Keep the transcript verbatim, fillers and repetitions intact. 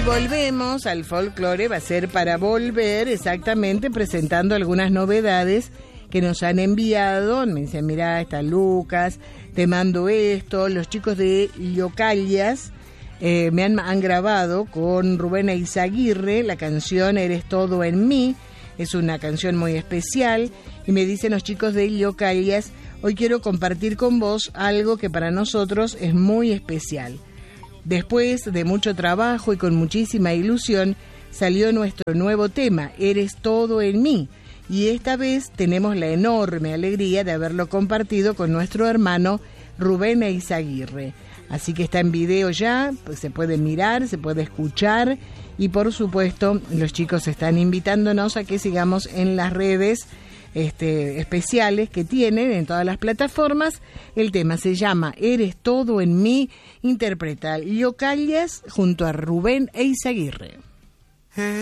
volvemos al folclore, va a ser para volver exactamente presentando algunas novedades que nos han enviado. Me dicen, mirá, está Lucas, te mando esto. Los chicos de Yocalias eh, me han, han grabado con Rubén Eizaguirre la canción Eres Todo en Mí. Es una canción muy especial. Y me dicen los chicos de Yocalias, hoy quiero compartir con vos algo que para nosotros es muy especial. Después de mucho trabajo y con muchísima ilusión, salió nuestro nuevo tema, Eres Todo en Mí. Y esta vez tenemos la enorme alegría de haberlo compartido con nuestro hermano Rubén Eizaguirre. Así que está en video ya, pues se puede mirar, se puede escuchar. Y por supuesto, los chicos están invitándonos a que sigamos en las redes Este, especiales que tienen en todas las plataformas. El tema se llama Eres Todo en Mí, interpreta Yocalias junto a Rubén Eizaguirre.